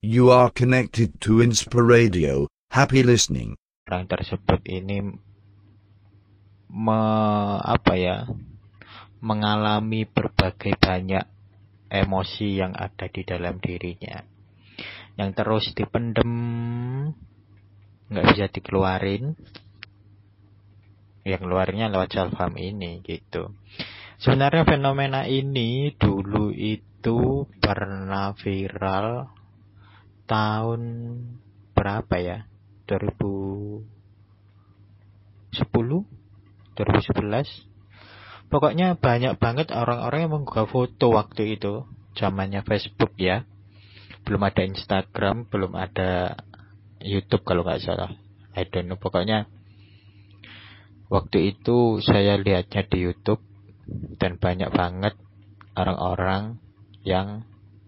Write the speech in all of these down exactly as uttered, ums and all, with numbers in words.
You are connected to Inspiradio. Happy listening. Orang tersebut ini me, apa ya, mengalami berbagai banyak emosi yang ada di dalam dirinya, yang terus dipendem, nggak bisa dikeluarin. Yang keluarnya lewat self-harm ini gitu. Sebenarnya fenomena ini dulu itu pernah viral tahun berapa ya? dua ribu sepuluh, dua ribu sebelas. Pokoknya banyak banget orang-orang yang menggugah foto waktu itu. Zamannya Facebook ya. Belum ada Instagram, belum ada YouTube kalau nggak salah. I don't know. Pokoknya waktu itu saya lihatnya di YouTube dan banyak banget orang-orang yang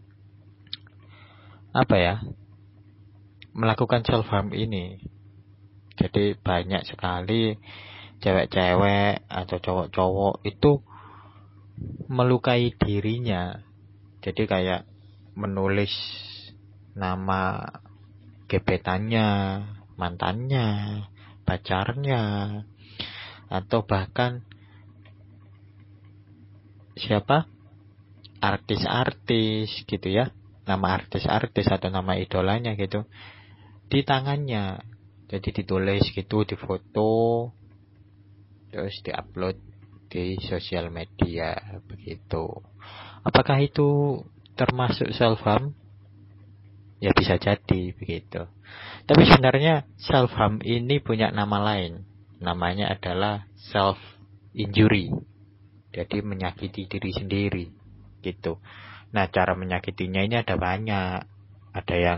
apa ya, melakukan self harm ini. Jadi banyak sekali cewek-cewek atau cowok-cowok itu melukai dirinya. Jadi kayak menulis nama gebetannya, mantannya, pacarnya, atau bahkan siapa? Artis-artis gitu ya. Nama artis-artis atau nama idolanya gitu di tangannya. Jadi ditulis gitu, difoto, terus diupload di sosial media begitu. Apakah itu termasuk self harm? Ya bisa jadi begitu. Tapi sebenarnya self harm ini punya nama lain. Namanya adalah self injury. Jadi menyakiti diri sendiri gitu. Nah, cara menyakitinya ini ada banyak. Ada yang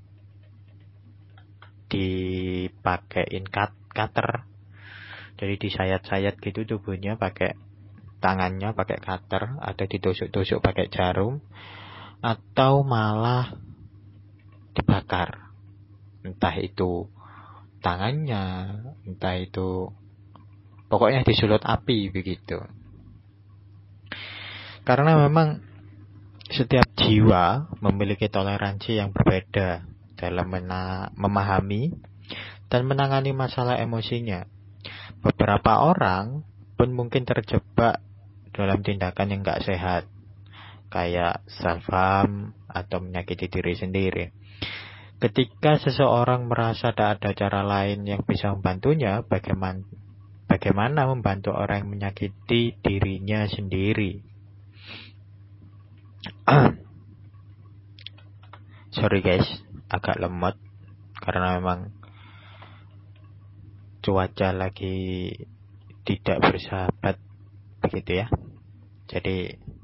dipakein cut, cutter. Jadi disayat-sayat gitu tubuhnya pakai tangannya, pakai cutter, ada ditusuk-tusuk pakai jarum, atau malah dibakar. Entah itu tangannya, entah itu pokoknya disulut api begitu. Karena memang setiap jiwa memiliki toleransi yang berbeda dalam mena- memahami dan menangani masalah emosinya. Beberapa orang pun mungkin terjebak dalam tindakan yang gak sehat, kayak self-harm atau menyakiti diri sendiri. Ketika seseorang merasa tak ada cara lain yang bisa membantunya, bagaimana, bagaimana membantu orang yang menyakiti dirinya sendiri? Sorry guys, agak lemot karena memang cuaca lagi tidak bersahabat begitu ya. Jadi